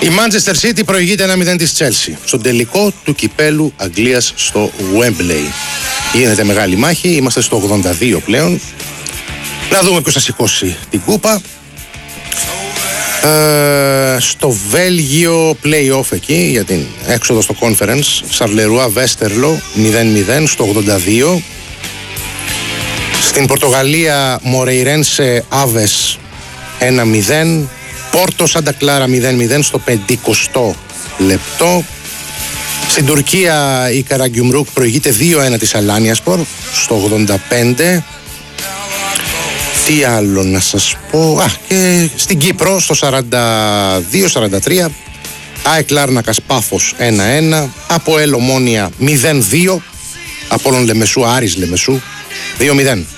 Η Manchester City προηγείται 1-0 της Chelsea στον τελικό του κυπέλου Αγγλίας στο Wembley. Γίνεται μεγάλη μάχη, είμαστε στο 82 πλέον. Να δούμε ποιος θα σηκώσει την κούπα. Στο Βέλγιο play-off εκεί για την έξοδο στο conference. Σαρλερουά Βέστερλο 0-0 στο 82. Στην Πορτογαλία Μορεϊρένσε Άβες 1-0. Πόρτο Σάντα Κλάρα 0-0 στο 50 λεπτό. Στην Τουρκία η Καραγκιουμρούκ προηγείται 2-1 της Αλάνιασπορ στο 85. Τι άλλο να σας πω. Και στην Κύπρο στο 42-43 ΑΕΚ Λάρνακας Πάφος 1-1. ΑΠΟΕΛ Ομόνια 0-2. Απόλλων Λεμεσού Άρης Λεμεσού 2-0.